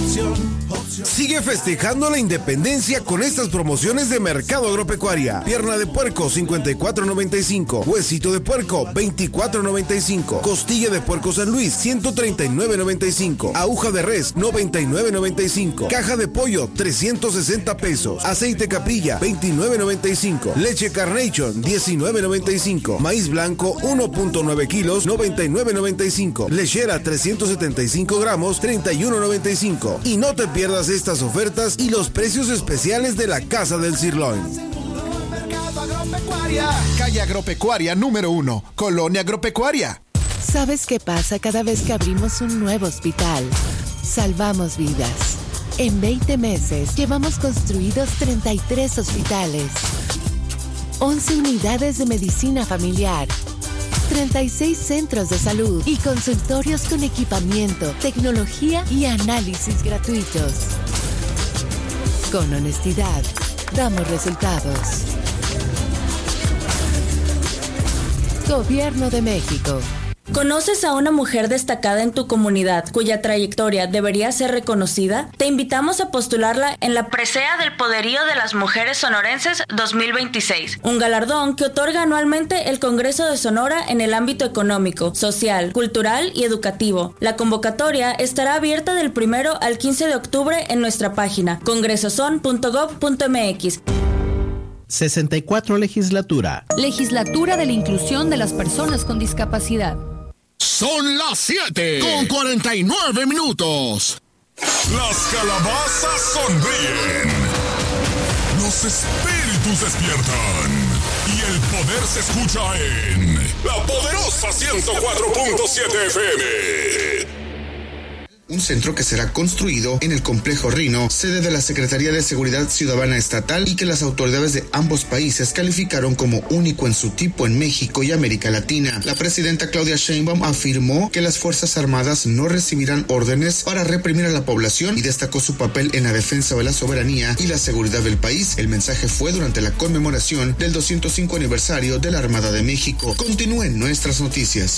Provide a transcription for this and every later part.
Sigue festejando la independencia con estas promociones de Mercado Agropecuaria. Pierna de puerco, $54.95. Huesito de puerco, $24.95. Costilla de puerco San Luis, $139.95. Aguja de res, $99.95. Caja de pollo, $360. Aceite Caprilla, $29.95. Leche Carnation, $19.95. Maíz blanco, 1.9 kilos, $99.95. Lechera, 375 gramos, $31.95. Y no te pierdas estas ofertas y los precios especiales de la Casa del Sirloin. Calle Agropecuaria número 1, Colonia Agropecuaria. ¿Sabes qué pasa cada vez que abrimos un nuevo hospital? Salvamos vidas. En 20 meses llevamos construidos 33 hospitales, 11 unidades de medicina familiar, 36 centros de salud y consultorios con equipamiento, tecnología y análisis gratuitos. Con honestidad, damos resultados. Gobierno de México. ¿Conoces a una mujer destacada en tu comunidad cuya trayectoria debería ser reconocida? Te invitamos a postularla en la presea del Poderío de las Mujeres Sonorenses 2026, un galardón que otorga anualmente el Congreso de Sonora en el ámbito económico, social, cultural y educativo. La convocatoria estará abierta del 1 al 15 de octubre en nuestra página congresoson.gov.mx. 64 Legislatura. Legislatura de la Inclusión de las Personas con Discapacidad. Son las 7:49. Las calabazas sonríen. Los espíritus despiertan. Y el poder se escucha en la poderosa 104.7 FM. Un centro que será construido en el complejo Rino, sede de la Secretaría de Seguridad Ciudadana Estatal, y que las autoridades de ambos países calificaron como único en su tipo en México y América Latina. La presidenta Claudia Sheinbaum afirmó que las Fuerzas Armadas no recibirán órdenes para reprimir a la población y destacó su papel en la defensa de la soberanía y la seguridad del país. El mensaje fue durante la conmemoración del 205 aniversario de la Armada de México. Continúen nuestras noticias.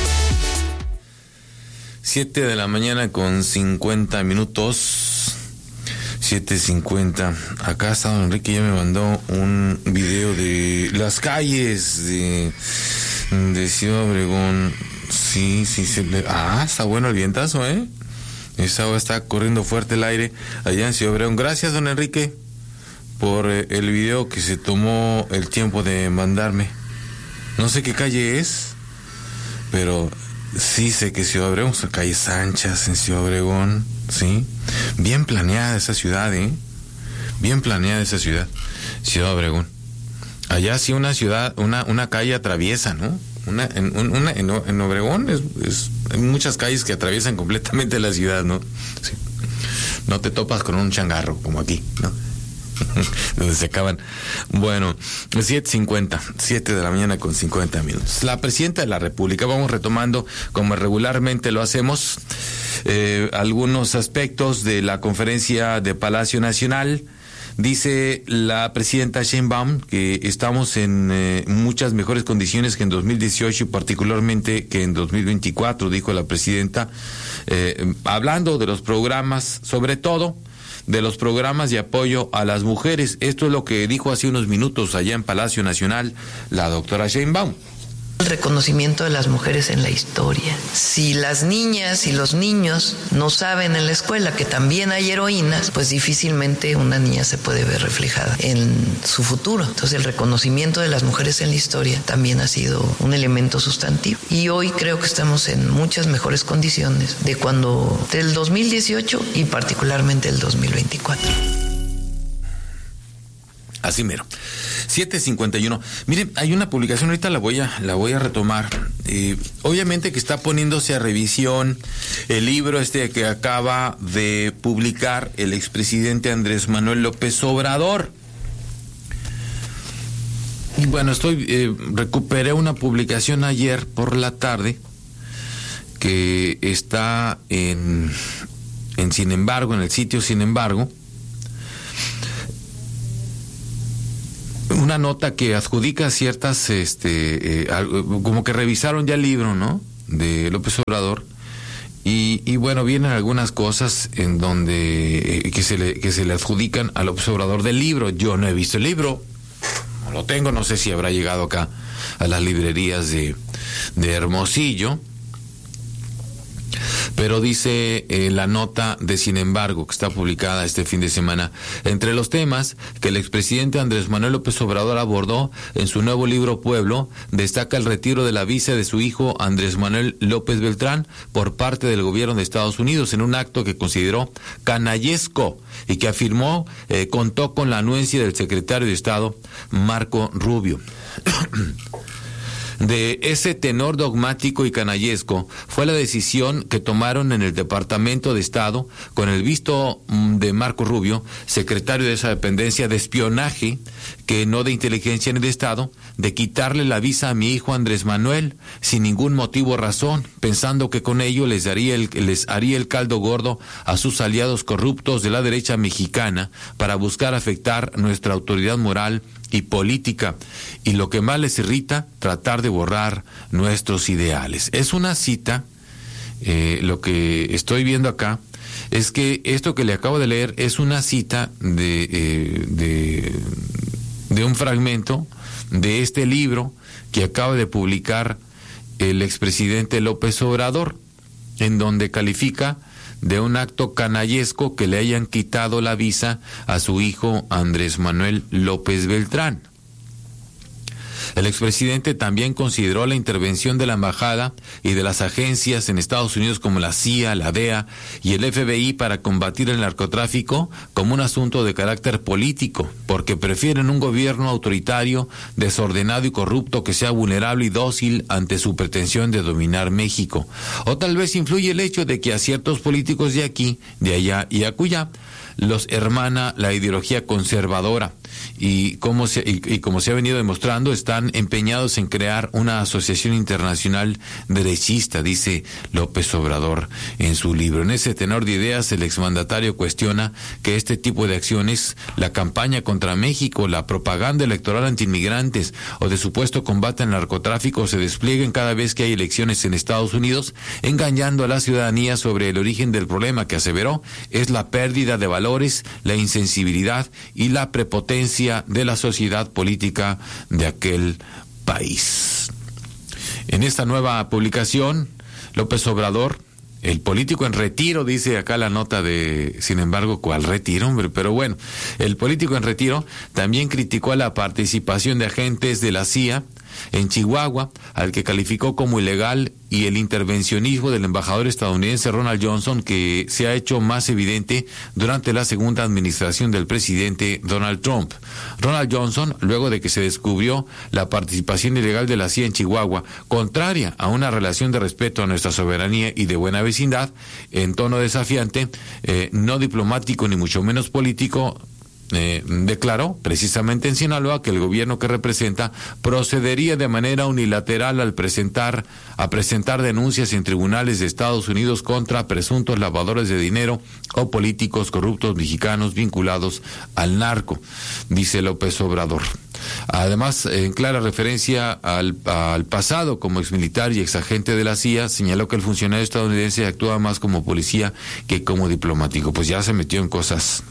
7 de la mañana con 50 minutos. 7:50. Acá está don Enrique, ya me mandó un video de las calles de Ciudad Obregón. Sí, está bueno el vientazo, Esa agua está corriendo fuerte el aire allá en Ciudad Obregón. Gracias, don Enrique, por el video que se tomó el tiempo de mandarme. No sé qué calle es, pero sí sé que Ciudad Obregón, son calles anchas en Ciudad Obregón, sí. Bien planeada esa ciudad, Bien planeada esa ciudad, Ciudad Obregón. Allá sí una ciudad, una calle atraviesa, ¿no? En Obregón hay muchas calles que atraviesan completamente la ciudad, ¿no? Sí. No te topas con un changarro como aquí, ¿no? Donde se acaban. Bueno, 7:50, 7 de la mañana con 50 minutos. La presidenta de la República, vamos retomando como regularmente lo hacemos, algunos aspectos de la conferencia de Palacio Nacional. Dice la presidenta Sheinbaum que estamos en muchas mejores condiciones que en 2018 y particularmente que en 2024, dijo la presidenta, hablando de los programas, sobre todo de los programas de apoyo a las mujeres. Esto es lo que dijo hace unos minutos allá en Palacio Nacional la doctora Sheinbaum. El reconocimiento de las mujeres en la historia. Si las niñas y los niños no saben en la escuela que también hay heroínas, pues difícilmente una niña se puede ver reflejada en su futuro. Entonces el reconocimiento de las mujeres en la historia también ha sido un elemento sustantivo. Y hoy creo que estamos en muchas mejores condiciones del 2018 y particularmente el 2024. Así mero. 7:51. Miren, hay una publicación, ahorita la voy a retomar. Obviamente que está poniéndose a revisión el libro que acaba de publicar el expresidente Andrés Manuel López Obrador. Y bueno, recuperé una publicación ayer por la tarde que está en Sin Embargo, en el sitio Sin Embargo. Una nota que adjudica ciertas, como que revisaron ya el libro, ¿no?, de López Obrador, Y bueno, vienen algunas cosas en donde que se le adjudican al López Obrador del libro. Yo no he visto el libro, no lo tengo, no sé si habrá llegado acá a las librerías de Hermosillo. Pero dice la nota de Sin embargo, que está publicada este fin de semana, entre los temas que el expresidente Andrés Manuel López Obrador abordó en su nuevo libro Pueblo, destaca el retiro de la visa de su hijo Andrés Manuel López Beltrán por parte del gobierno de Estados Unidos en un acto que consideró canallesco y que afirmó contó con la anuencia del secretario de Estado Marco Rubio. De ese tenor dogmático y canallesco fue la decisión que tomaron en el Departamento de Estado, con el visto de Marco Rubio, secretario de esa dependencia de espionaje, que no de inteligencia ni de Estado, de quitarle la visa a mi hijo Andrés Manuel, sin ningún motivo o razón, pensando que con ello les haría el caldo gordo a sus aliados corruptos de la derecha mexicana para buscar afectar nuestra autoridad moral y política, y lo que más les irrita, tratar de borrar nuestros ideales. Es una cita, lo que estoy viendo acá, es que esto que le acabo de leer es una cita de un fragmento de este libro que acaba de publicar el expresidente López Obrador, en donde califica de un acto canallesco que le hayan quitado la visa a su hijo Andrés Manuel López Beltrán. El expresidente también consideró la intervención de la embajada y de las agencias en Estados Unidos como la CIA, la DEA y el FBI para combatir el narcotráfico como un asunto de carácter político, porque prefieren un gobierno autoritario, desordenado y corrupto que sea vulnerable y dócil ante su pretensión de dominar México. O tal vez influye el hecho de que a ciertos políticos de aquí, de allá y acullá los hermana la ideología conservadora y como se ha venido demostrando, están empeñados en crear una asociación internacional derechista, dice López Obrador en su libro. En ese tenor de ideas, el exmandatario cuestiona que este tipo de acciones, la campaña contra México, la propaganda electoral antiinmigrantes o de supuesto combate al narcotráfico se desplieguen cada vez que hay elecciones en Estados Unidos, engañando a la ciudadanía sobre el origen del problema, que aseveró es la pérdida de valores, la insensibilidad y la prepotencia de la sociedad política de aquel país. En esta nueva publicación, López Obrador, el político en retiro, dice acá la nota de, sin embargo, ¿cuál retiro, hombre? Pero bueno, el político en retiro también criticó la participación de agentes de la CIA en Chihuahua, al que calificó como ilegal, y el intervencionismo del embajador estadounidense Ronald Johnson, que se ha hecho más evidente durante la segunda administración del presidente Donald Trump. Ronald Johnson, luego de que se descubrió la participación ilegal de la CIA en Chihuahua, contraria a una relación de respeto a nuestra soberanía y de buena vecindad, en tono desafiante, no diplomático ni mucho menos político, declaró precisamente en Sinaloa que el gobierno que representa procedería de manera unilateral a presentar denuncias en tribunales de Estados Unidos contra presuntos lavadores de dinero o políticos corruptos mexicanos vinculados al narco, dice López Obrador. Además, en clara referencia al pasado como exmilitar y exagente de la CIA, señaló que el funcionario estadounidense actúa más como policía que como diplomático. Pues ya se metió en cosas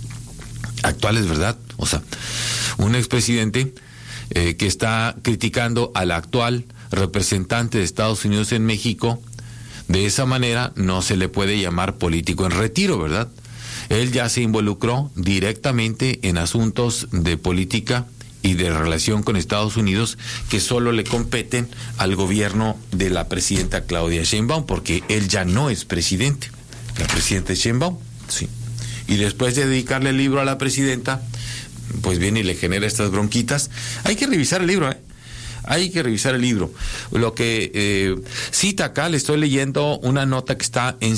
actuales, ¿verdad? O sea, un expresidente que está criticando al actual representante de Estados Unidos en México, de esa manera no se le puede llamar político en retiro, ¿verdad? Él ya se involucró directamente en asuntos de política y de relación con Estados Unidos que solo le competen al gobierno de la presidenta Claudia Sheinbaum, porque él ya no es presidente. La presidenta Sheinbaum, sí. Y después de dedicarle el libro a la presidenta, pues viene y le genera estas bronquitas. Hay que revisar el libro, Hay que revisar el libro. Lo que cita acá, le estoy leyendo una nota que está en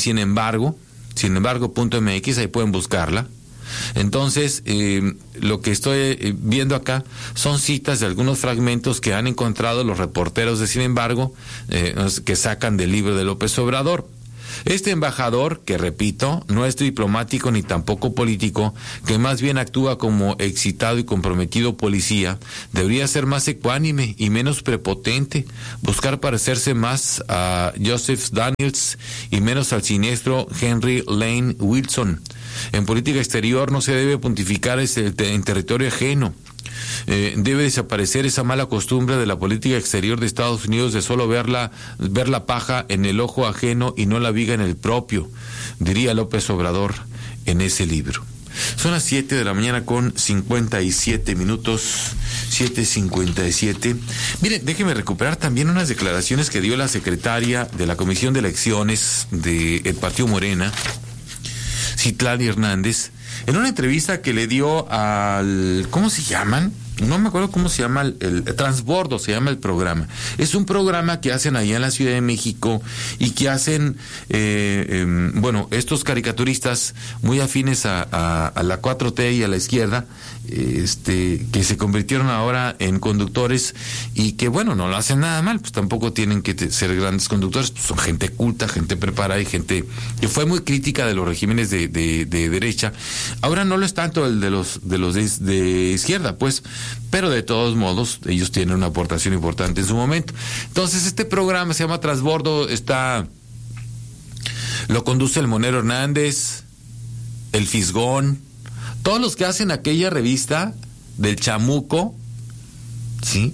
sinembargo.mx, ahí pueden buscarla. Entonces, lo que estoy viendo acá son citas de algunos fragmentos que han encontrado los reporteros de Sin embargo, que sacan del libro de López Obrador. Este embajador, que repito, no es diplomático ni tampoco político, que más bien actúa como excitado y comprometido policía, debería ser más ecuánime y menos prepotente, buscar parecerse más a Joseph Daniels y menos al siniestro Henry Lane Wilson. En política exterior no se debe pontificar en territorio ajeno. Debe desaparecer esa mala costumbre de la política exterior de Estados Unidos de solo ver la paja en el ojo ajeno y no la viga en el propio, diría López Obrador en ese libro. Son las 7 de la mañana con 57 minutos, 7:57. Miren, déjenme recuperar también unas declaraciones que dio la secretaria de la Comisión de Elecciones del Partido Morena, Citlali Hernández, en una entrevista que le dio al... ¿Cómo se llaman? No me acuerdo cómo se llama, el Transbordo se llama el programa. Es un programa que hacen allá en la Ciudad de México y que hacen, estos caricaturistas muy afines a la 4T y a la izquierda, que se convirtieron ahora en conductores y que, bueno, no lo hacen nada mal, pues tampoco tienen que ser grandes conductores, pues son gente culta, gente preparada y gente que fue muy crítica de los regímenes de derecha. Ahora no lo es tanto el de los de izquierda, pues, pero de todos modos ellos tienen una aportación importante en su momento. Entonces este programa se llama Transbordo, lo conduce el Monero Hernández, el Fisgón, todos los que hacen aquella revista del Chamuco, ¿sí?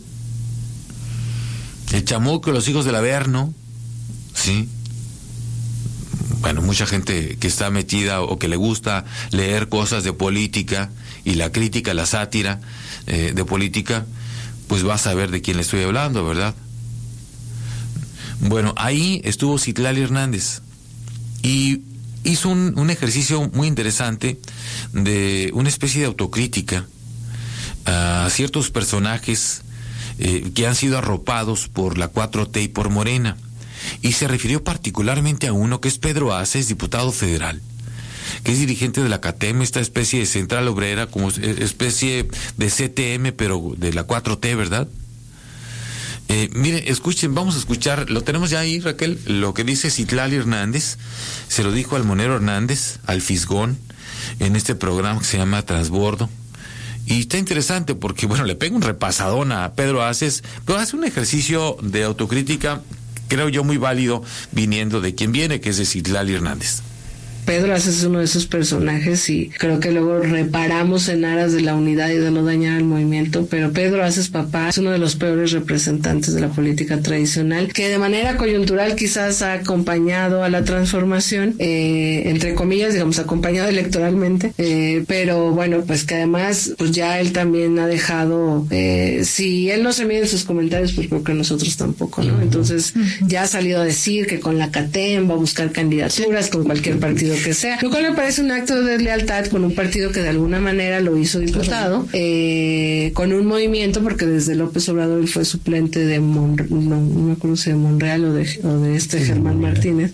El Chamuco y los hijos del Averno, ¿sí? Bueno, mucha gente que está metida o que le gusta leer cosas de política y la crítica, la sátira de política, pues va a saber de quién le estoy hablando, ¿verdad? Bueno, ahí estuvo Citlali Hernández y hizo un ejercicio muy interesante de una especie de autocrítica a ciertos personajes que han sido arropados por la 4T y por Morena, y se refirió particularmente a uno que es Pedro Aces, diputado federal, que es dirigente de la CATEM, esta especie de central obrera, como especie de CTM, pero de la 4T, ¿verdad? Miren, escuchen, vamos a escuchar, lo tenemos ya ahí, Raquel, lo que dice Citlali Hernández, se lo dijo al Monero Hernández, al Fisgón, en este programa que se llama Transbordo, y está interesante porque, bueno, le pega un repasadón a Pedro Aces, pero hace un ejercicio de autocrítica, creo yo, muy válido, viniendo de quien viene, que es de Citlali Hernández. Pedro Aces es uno de esos personajes y creo que luego reparamos en aras de la unidad y de no dañar el movimiento, pero Pedro Aces papá es uno de los peores representantes de la política tradicional, que de manera coyuntural quizás ha acompañado a la transformación, entre comillas, digamos, acompañado electoralmente, pero bueno, pues que además, pues ya él también ha dejado, si él no se mide en sus comentarios, pues creo que nosotros tampoco, ¿no? Entonces ya ha salido a decir que con la CATEM va a buscar candidaturas con cualquier partido que sea, lo cual me parece un acto de lealtad con un partido que de alguna manera lo hizo diputado, con un movimiento, porque desde López Obrador él fue suplente de no me acuerdo si de Monreal o de Germán Martínez,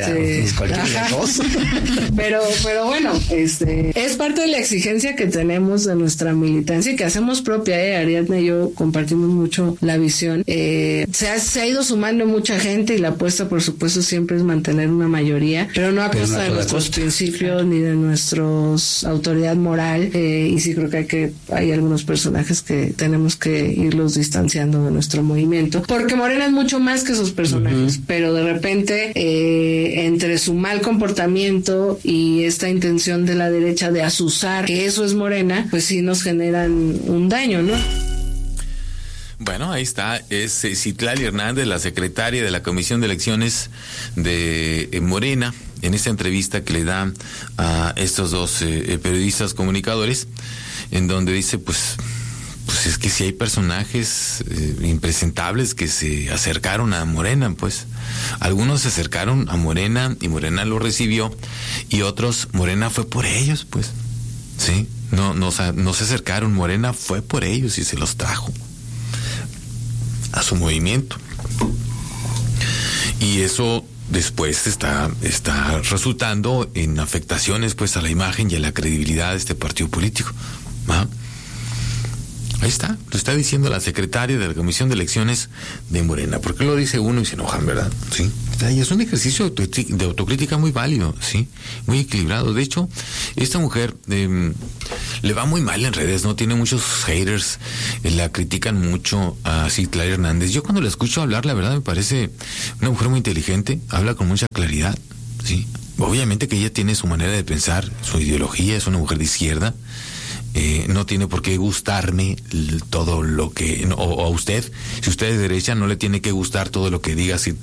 pero bueno, es parte de la exigencia que tenemos de nuestra militancia y que hacemos propia, Ariadna y yo compartimos mucho la visión, se ha ido sumando mucha gente y la apuesta por supuesto siempre es mantener una mayoría, pero no a costa de nuestros principios ni de nuestra autoridad moral, y sí creo que hay algunos personajes que tenemos que irlos distanciando de nuestro movimiento, porque Morena es mucho más que esos personajes, pero de repente entre su mal comportamiento y esta intención de la derecha de azuzar que eso es Morena, pues sí nos generan un daño, ¿no? Bueno, ahí está, es Citlali Hernández, la secretaria de la Comisión de Elecciones de Morena, en esta entrevista que le da a estos dos periodistas comunicadores, en donde dice, pues es que si hay personajes impresentables que se acercaron a Morena, pues algunos se acercaron a Morena y Morena lo recibió, y otros, Morena fue por ellos, pues, sí, no se acercaron, Morena fue por ellos y se los trajo a su movimiento, y eso después está resultando en afectaciones pues a la imagen y a la credibilidad de este partido político. ¿Ah? Ahí está, lo está diciendo la secretaria de la Comisión de Elecciones de Morena. ¿Por qué lo dice uno y se enojan, verdad? Sí. Y es un ejercicio de autocrítica muy válido, ¿sí? Muy equilibrado. De hecho, esta mujer le va muy mal en redes, ¿no? Tiene muchos haters, la critican mucho a Citlali Hernández. Yo cuando la escucho hablar, la verdad me parece una mujer muy inteligente, habla con mucha claridad, ¿sí? Obviamente que ella tiene su manera de pensar, su ideología, es una mujer de izquierda. No tiene por qué gustarme todo lo que... o a usted, si usted es de derecha, no le tiene que gustar todo lo que diga Citlali